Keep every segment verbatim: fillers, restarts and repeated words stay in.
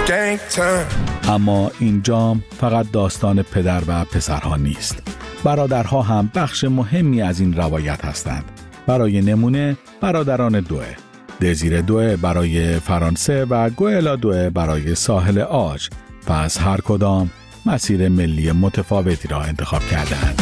اما این جام فقط داستان پدر و پسرها نیست. برادرها هم بخش مهمی از این روایت هستند. برای نمونه برادران دوئه، دزیر دوئه برای فرانسه و گوئلا دوئه برای ساحل آج، پس هر کدام مسیر ملی متفاوتی را انتخاب کردند.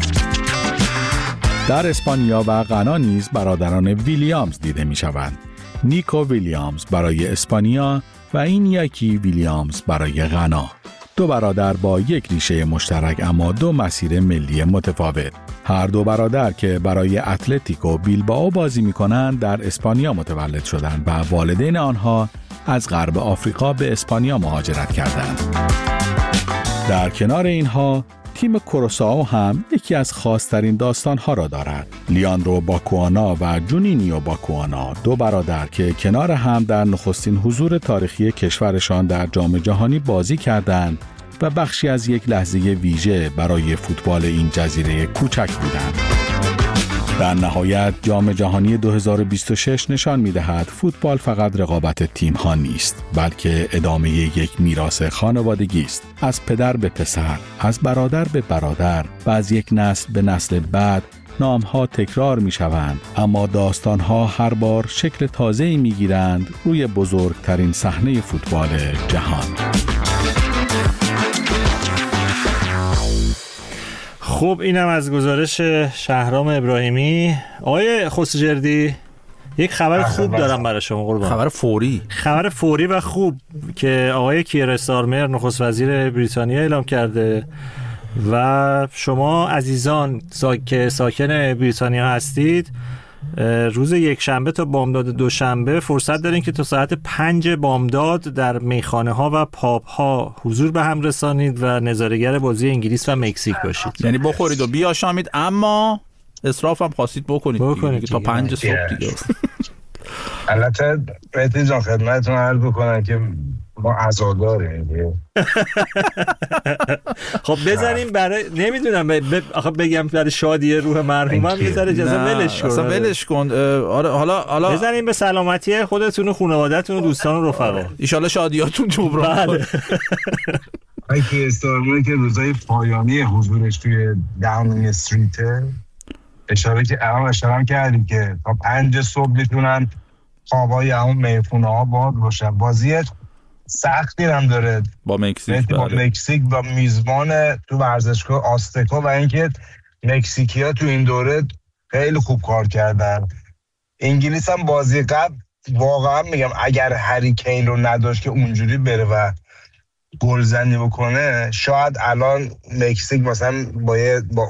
در اسپانیا و غنا نیز برادران ویلیامز دیده می شوند. نیکو ویلیامز برای اسپانیا و این یکی ویلیامز برای غنا. دو برادر با یک ریشه مشترک اما دو مسیر ملی متفاوت. هر دو برادر که برای اتلتیکو بیلبائو بازی می کنند در اسپانیا متولد شدند و والدین آنها از غرب آفریقا به اسپانیا مهاجرت کردند. در کنار اینها تیم کوروسائو هم یکی از خاص‌ترین داستان‌ها را دارد. لیاندرو باکوانا و جونینیو باکوانا، دو برادر که کنار هم در نخستین حضور تاریخی کشورشان در جام جهانی بازی کردند و بخشی از یک لحظه ویژه برای فوتبال این جزیره کوچک بودند. در نهایت جام جهانی دو هزار و بیست و شش نشان می‌دهد فوتبال فقط رقابت تیم‌ها نیست، بلکه ادامه یک میراث خانوادگی است. از پدر به پسر، از برادر به برادر و از یک نسل به نسل بعد نام‌ها تکرار می‌شوند، اما داستان‌ها هر بار شکل تازه‌ای می‌گیرند روی بزرگترین صحنه فوتبال جهان. خب اینم از گزارش شهرام ابراهیمی. آقای خسروجردی، یک خبر خوب دارم برای شما قربان. خبر فوری خبر فوری و خوب که آقای کیر استارمر نخست وزیر بریتانیا اعلام کرده و شما عزیزان سا... که ساکن بریتانیا هستید روز یک شنبه تا بامداد دوشنبه فرصت دارین که تا ساعت پنج بامداد در میخانه ها و پاب ها حضور به هم رسانید و نظاره‌گر بازی انگلیس و مکزیک باشید. یعنی بخورید و بیاشامید اما اسراف هم خواستید بکنید, بکنید دیگه. تا پنج صبح دیگه. البته بهتون جان خدمتتون عرض بکنم که ما عزاداریم. خب بزنیم برای نمیدونم ب... آخه بگم برای شادی روح مرحومم یه ذره اجازه ولش کن. اصلا ولش کن. آره حالا حالا بزنیم به سلامتی خودتون و خانواده‌تون و دوستان و رفقا. ان شاءالله شادیاتون جبران کنه. اگه استارمر که روزای پایانی حضورش توی داونینگ استریت اشاره که الان اشاره کردیم که تا پنج صبح میتونن خوابای اون میخونه ها باد باشن. بازی سختی هم داره با مکزیک با مکزیک با میزبان تو ورزشگاه آستکا و اینکه مکزیکی‌ها تو این دوره خیلی خوب کار کردن. انگلیس هم بازی قبل واقعا میگم اگر هری کین رو نداشت که اونجوری بره و گلزنی بکنه شاید الان مکزیک مثلا با با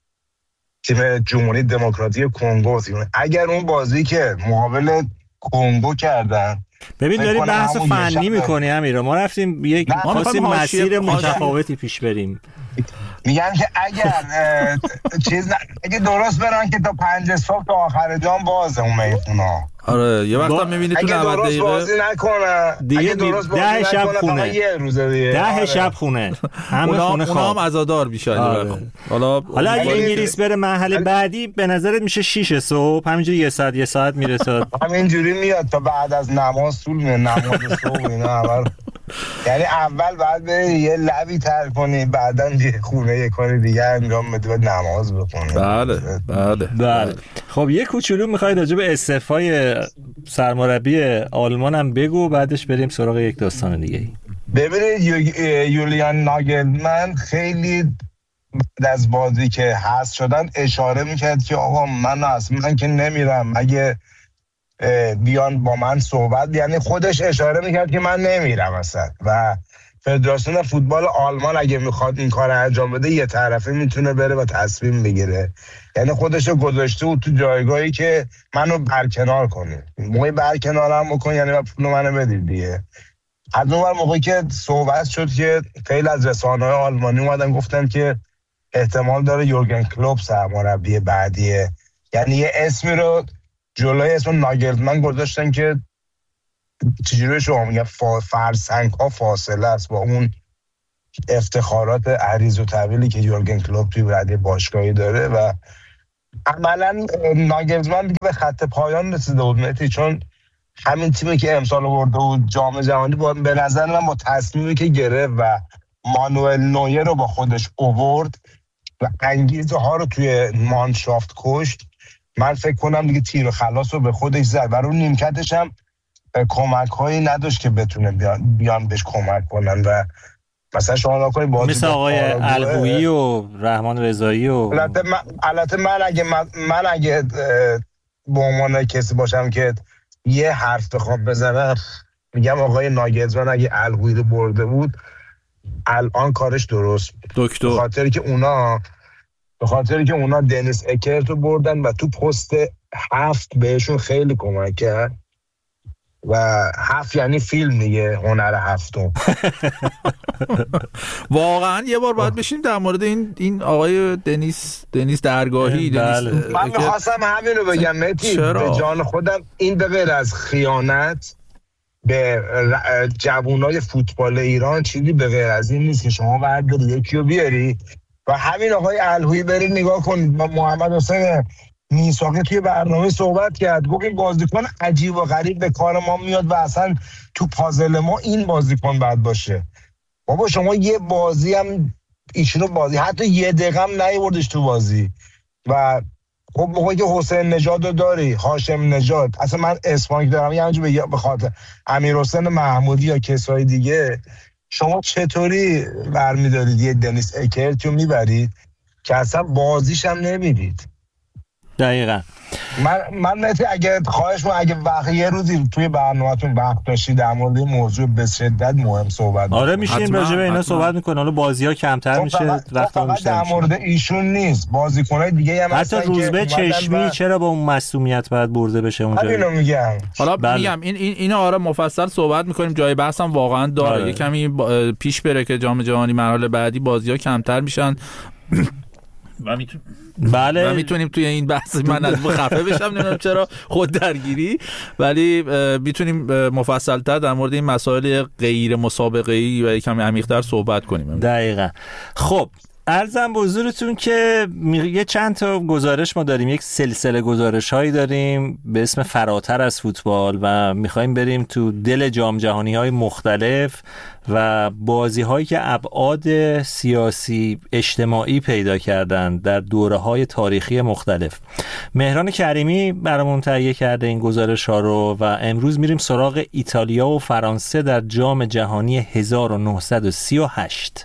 تیم جمهوری دموکراتیک کنگو اگر اون بازی که مقابل کنگو کردن. ببین داری بحث فنی میکنی امیرا، ما رفتیم یک خاصی مسیر متفاوتی پیش بریم. میگم که اگر چیز اگه درست برن که تا پنج صبح تا آخر جام بازه اون میخونا. آره یه وقتا میبینی تو نود دقیقه اگه درست بازی نکنه دیگه ده شب خونه یه روزه دیگه ده شب خونه همه خونه خواب اونا هم عزادار بیشتر. حالا حالا اگه انگلیس بره مرحله بعدی به نظرت میشه شیش صبح همینجوری یه ساعت یه ساعت میره تا همینجوری میاد تا بعد از نماز طول میاد نماز صبح اینا اول یعنی اول بعد بری یه لبی تر کنی بعدن یه خونه یه کار دیگه انجام بدی بعد نماز بخونی. بله بله بله. خب یه کوچولو میخواید راجع به استعفای سرمربی آلمان هم بگو بعدش بریم سراغ یک داستان دیگه. ببینید یولیان ناگلمن خیلی بعد از بازی که حذف شدن اشاره میکرد که آقا من اصلا که نمیرم اگه بیان با من صحبت، یعنی خودش اشاره میکرد که من نمیرم اصلا و فدراسیون فوتبال آلمان اگه میخواد این کار انجام بده یه طرفه میتونه بره و تصمیم بگیره، یعنی خودشو گذاشته و تو جایگاهی که منو برکنار کنه موقعی برکنارم بکن یعنی پول منو بدید دیگه. از اون موقعی که صحبت شد که خیلی از رسانه‌های آلمانی اومدن گفتن که احتمال داره یورگن کلوپ سرمربی بعدیه، یعنی یه اسمی رو جلوی اسم ناگلزمن گذاشتن که چجوری شما میگن فرسنگ ها فاصله است با اون افتخارات عریض و طویلی که یورگن کلوپ توی رده باشگاهی داره و عملا ناگلزمن دیگه به خط پایان رسیده بود مهدی، چون همین تیمی که امسال برده بود جام جهانی با به نظر من با تصمیمی که گرفت و مانوئل نویر رو با خودش آورد و انگیزه ها رو توی مانشافت کشت، من فکر کنم دیگه تیر و خلاص رو به خودش زد و رو نیمکتش هم کمک هایی نداشت که بتونه بیان, بیان بهش کمک کنن و مثلا شما نکنی بازی مثل آقای الگویی و رحمان رضایی و البته من, البته من اگه من, من اگه به عنوان کسی باشم که یه حرف بخوام بزنم میگم آقای ناگلزمن اگه الگویی رو برده بود الان کارش درست بود. دکتر به خاطری که اونا به خاطری که اونا دنیس اکرت رو بردن و تو پست هفت بهشون خیلی کمک کرد و هفت یعنی فیلم دیگه، هنر هفتم. واقعا یه بار باید بشیم در مورد این این آقای دنیس دنیس درگاهی. بله. دنیس من می‌خواستم همین رو بگم مهدی، به جان خودم این به غیر از خیانت به جوانای فوتبال ایران چیزی به غیر از این نیست که شما برداری یکی رو بیاری و همین آقای الهویی برید نگاه کنید. با محمد حسین میثاقی توی برنامه صحبت کرد، گفت این بازیکن عجیب و غریب به کار ما میاد و اصلا تو پازل ما این بازیکن باید باشه. بابا شما یه بازی هم ایشونو بازی حتی یه دقیقه هم نیوردش تو بازی و خب موقعی که حسین نژاد رو داری، هاشم نژاد، اصلا من اسپانک دارم یه همینجور به خاطر امیر حسین محمودی یا کسای دیگه، شما چطوری برمیدارید یه دنیس اکرت رو میبرید که اصلا بازیش هم نمیدید؟ دقیقاً. من من نتی اگه خواهش من اگه وقت یه روزی توی برنامه‌تون وقت داشتید در مورد این موضوع به شدت مهم صحبت آره میشیم راجع به اینا صحبت میکنه. حالا بازی‌ها کمتر میشه، وقتا بیشتر در مورد ایشون نیست، بازیکن‌های دیگه هم حتی روزبه چشمی و... چرا با اون معصومیت باید برده بشه اونجا؟ همینو میگم. حالا بله. میگم این این اینا آره مفصل صحبت میکنیم، جای بحث هم واقعا داره. آره. کمی با... پیش بره که جام جهانی مرحله بعدی بازی‌ها کمتر میشن و میتون... بله و میتونیم توی این بحث من از خفه بشم، نمیدونم چرا خود درگیری، ولی میتونیم مفصل‌تر در مورد این مسائل غیر مسابقه‌ای و کمی عمیق‌تر صحبت کنیم. دقیقاً. خب عرضم به حضورتون که یه چند تا گزارش ما داریم، یک سلسله گزارش هایی داریم به اسم فراتر از فوتبال و میخوایم بریم تو دل جام جهانی های مختلف و بازی هایی که ابعاد سیاسی اجتماعی پیدا کردن در دوره های تاریخی مختلف. مهران کریمی برامون تهیه کرده این گزارش ها رو و امروز میریم سراغ ایتالیا و فرانسه در جام جهانی هزار و نهصد و سی و هشت.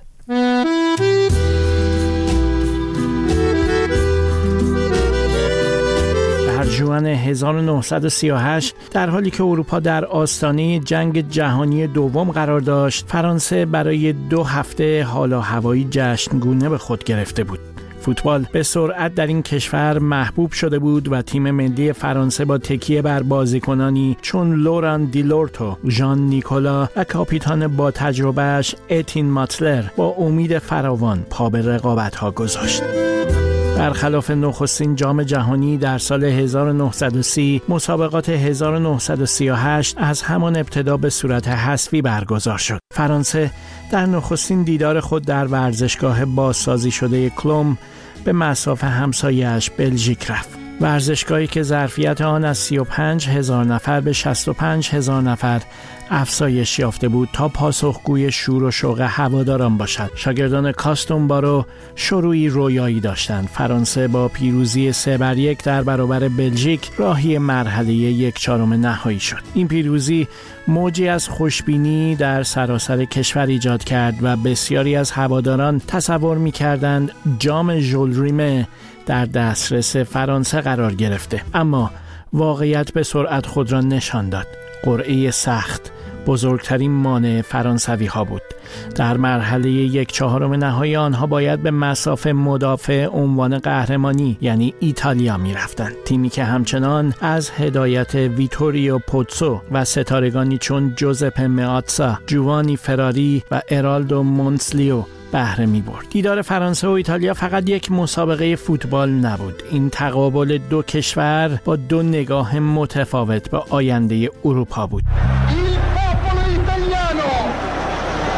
ژوئن هزار و نهصد و سی و هشت در حالی که اروپا در آستانه جنگ جهانی دوم قرار داشت، فرانسه برای دو هفته حال و هوایی جشنگونه به خود گرفته بود. فوتبال به سرعت در این کشور محبوب شده بود و تیم ملی فرانسه با تکیه بر بازیکنانی چون لوران دیلورتو، ژان نیکولا و کاپیتان با تجربهش اتین ماتلر با امید فراوان پا به رقابت‌ها گذاشت. برخلاف نخستین جام جهانی در سال هزار و نهصد و سی، مسابقات هزار و نهصد و سی و هشت از همان ابتدا به صورت حذفی برگزار شد. فرانسه در نخستین دیدار خود در ورزشگاه بازسازی شده کلوم به مصاف همسایه‌اش بلژیک رفت. ورزشگاهی که ظرفیت آن از سی و پنج هزار نفر به شصت و پنج هزار نفر افزایش یافته بود تا پاسخگوی شور و شوق هواداران باشد. شاگردان کاستوم بارو شروعی رویایی داشتند. فرانسه با پیروزی سه بر یک در برابر بلژیک راهی مرحله یک چهارم نهایی شد. این پیروزی موجی از خوشبینی در سراسر کشور ایجاد کرد و بسیاری از هواداران تصور می‌کردند جام ژول ریمه در دسترس فرانسه قرار گرفته، اما واقعیت به سرعت خود را نشان داد. قرعه سخت بزرگترین مانع فرانسوی ها بود. در مرحله یک چهارم نهایی آنها باید به مصاف مدافع عنوان قهرمانی یعنی ایتالیا می رفتند. تیمی که همچنان از هدایت ویتوریو پوتسو و ستارگانی چون جوزپه مئاتسا، جوانی فراری و ارالدو مونسلیو بهره می برد. دیدار فرانسه و ایتالیا فقط یک مسابقه فوتبال نبود. این تقابل دو کشور با دو نگاه متفاوت به آینده اروپا بود.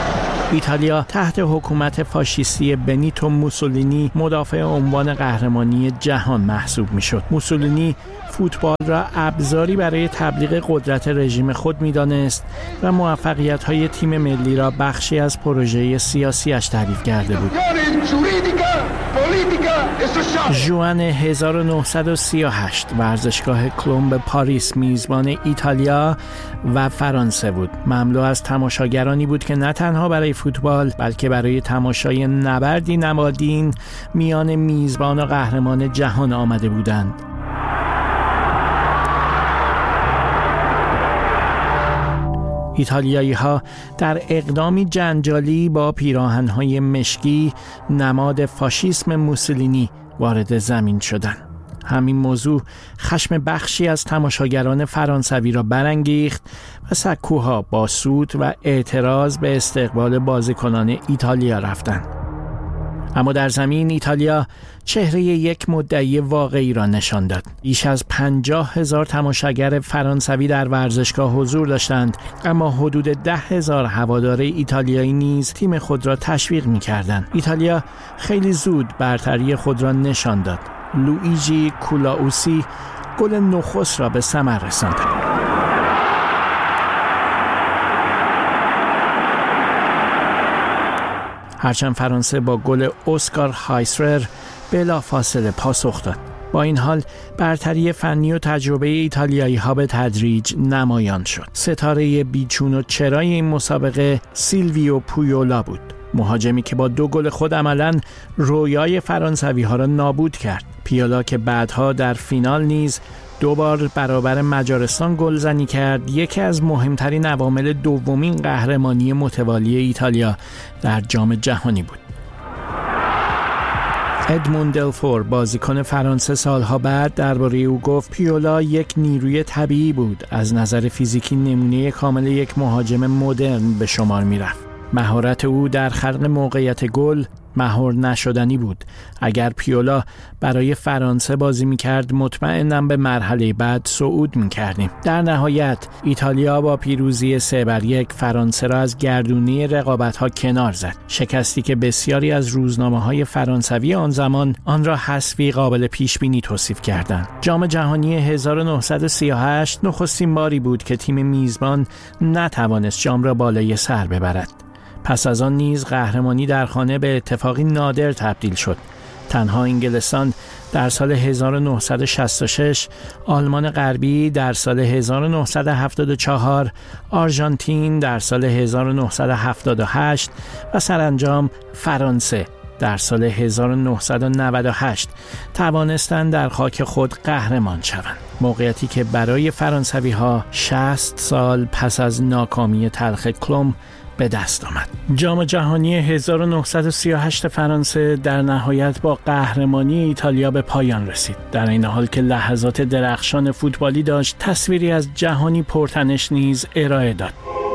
ایتالیا تحت حکومت فاشیستی بنیتو موسولینی مدافع عنوان قهرمانی جهان محسوب میشد. موسولینی فوتبال را ابزاری برای تبلیغ قدرت رژیم خود می‌دانست و موفقیت‌های تیم ملی را بخشی از پروژه سیاسیش تعریف کرده بود. ژوئن هزار و نهصد و سی و هشت ورزشگاه کلمب پاریس میزبان ایتالیا و فرانسه بود. مملو از تماشاگرانی بود که نه تنها برای فوتبال بلکه برای تماشای نبردی نمادین میان میزبان و قهرمان جهان آمده بودند. ایتالیایی ها در اقدامی جنجالی با پیراهن‌های مشکی نماد فاشیسم موسولینی وارد زمین شدند. همین موضوع خشم بخشی از تماشاگران فرانسوی را برانگیخت و سکوها با سود و اعتراض به استقبال بازیکنان ایتالیا رفتند. اما در زمین ایتالیا چهره یک مدعی واقعی را نشان داد. بیش از پنجاه هزار تماشاگر فرانسوی در ورزشگاه حضور داشتند، اما حدود ده هزار هوادار ایتالیایی نیز تیم خود را تشویق می‌کردند. ایتالیا خیلی زود برتری خود را نشان داد. لوئیجی کولاوسی گل نخست را به ثمر رساند. هرچند فرانسه با گل اسکار هایسرر بلافاصله پاسخ داد. با این حال برتری فنی و تجربه ایتالیایی ها به تدریج نمایان شد. ستاره بیچون و چرای این مسابقه سیلویو پویولا بود، مهاجمی که با دو گل خود عملاً رویای فرانسوی ها را نابود کرد. پیولا که بعدها در فینال نیز دو بار برابر مجارستان گلزنی کرد، یکی از مهمترین عوامل دومین قهرمانی متوالی ایتالیا در جام جهانی بود. ادموند دلفور بازیکن فرانسه سالها بعد درباره او گفت پیولا یک نیروی طبیعی بود، از نظر فیزیکی نمونه کامل یک مهاجم مدرن به شمار می‌رفت. مهارت او در خلق موقعیت گل مهار نشدنی بود. اگر پیولا برای فرانسه بازی می‌کرد مطمئنم به مرحله بعد صعود می‌کردیم. در نهایت ایتالیا با پیروزی سه بر یک فرانسه را از گردونه رقابت‌ها کنار زد. شکستی که بسیاری از روزنامه‌های فرانسوی آن زمان آن را حذفی قابل پیش‌بینی توصیف کردند. جام جهانی هزار و نهصد و سی و هشت نخستین باری بود که تیم میزبان نتوانست جام را بالای سر ببرد. پس از آن نیز قهرمانی در خانه به اتفاقی نادر تبدیل شد. تنها انگلستان در سال هزار و نهصد و شصت و شش، آلمان غربی در سال هزار و نهصد و هفتاد و چهار، آرژانتین در سال هزار و نهصد و هفتاد و هشت و سرانجام فرانسه در سال هزار و نهصد و نود و هشت توانستند در خاک خود قهرمان شوند. موقعیتی که برای فرانسوی ها شصت سال پس از ناکامی تلخ کلم به دست آمد. جام جهانی هزار و نهصد و سی و هشت فرانسه در نهایت با قهرمانی ایتالیا به پایان رسید. در این حال که لحظات درخشان فوتبالی داشت، تصویری از جهانی پرتنش نیز ارائه داد.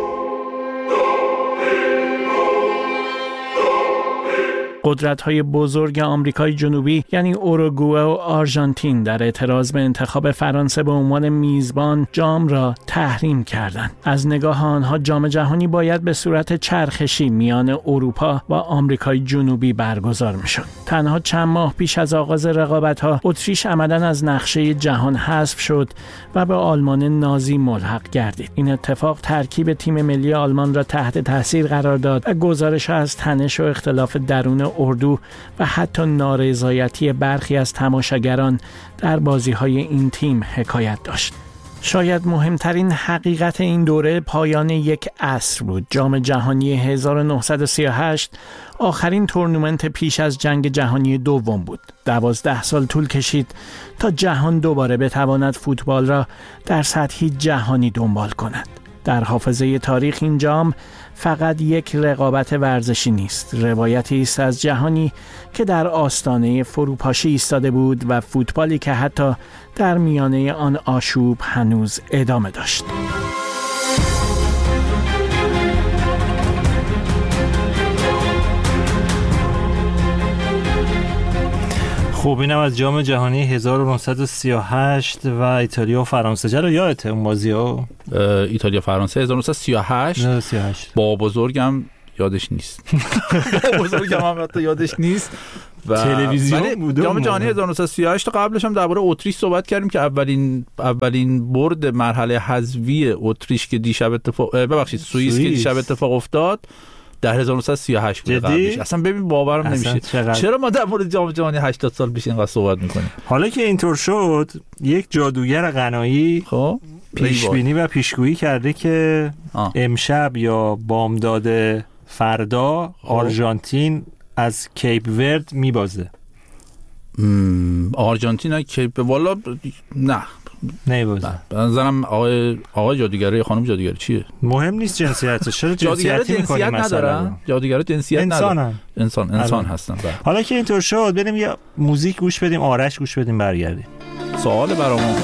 قدرت‌های بزرگ آمریکای جنوبی یعنی اوروگوئه و آرژانتین در اعتراض به انتخاب فرانسه به عنوان میزبان جام را تحریم کردند. از نگاه آنها جام جهانی باید به صورت چرخشی میان اروپا و آمریکای جنوبی برگزار می‌شد. تنها چند ماه پیش از آغاز رقابت‌ها اتریش عملاً از نقشه جهان حذف شد و به آلمان نازی ملحق گردید. این اتفاق ترکیب تیم ملی آلمان را تحت تاثیر قرار داد و گزارش از تنش و اختلاف درون اردو و حتی نارضایتی برخی از تماشاگران در بازی‌های این تیم حکایت داشت. شاید مهمترین حقیقت این دوره پایان یک عصر بود. جام جهانی هزار و نهصد و سی و هشت آخرین تورنمنت پیش از جنگ جهانی دوم بود. دوازده سال طول کشید تا جهان دوباره بتواند فوتبال را در سطحی جهانی دنبال کند. در حافظه تاریخ این جام فقط یک رقابت ورزشی نیست، روایتی است از جهانی که در آستانه فروپاشی ایستاده بود و فوتبالی که حتی در میانه آن آشوب هنوز ادامه داشت. خب اینم از جام جهانی هزار و نهصد و سی و هشت و ایتالیا و فرانسه. چرا یادته اون بازی ها؟ ایتالیا فرانسه هزار و نهصد و سی و هشت با بزرگم یادش نیست. بزرگم هم حتی یادش نیست. و تلویزیون بود. جام جهانی هزار و نهصد و سی و هشت قبلش هم درباره اتریش صحبت کردیم که اولین اولین برد مرحله حذفی اتریش که دیشب اتفاق ببخشید سوئیس که دیشب اتفاق افتاد در هزار و نهصد و سی و هشت بود قبلش. اصلا ببین باورم نمیشه چقدر. چرا ما در مورد جام جهانی هشتاد سال پیش اینقدر صحبت میکنیم؟ حالا که اینطور شد یک جادوگر غنایی خب پیش بینی و پیشگویی کرده که آه. امشب یا بامداد فردا آرژانتین از کیپ ورد میبازه. آرژانتین از کیپ والا نه نمیبازه. به نظرم آقای آقای جادوگری خانم جادوگری چیه؟ مهم نیست جنسیتش. چرا جنسیتی می‌کنی مثلا؟ جادوگرا جنسیت ندارن. انسان انسان هستن. حالا که اینطور شد بریم یه موزیک گوش بدیم، آرش گوش بدیم برگردیم. سوال برامون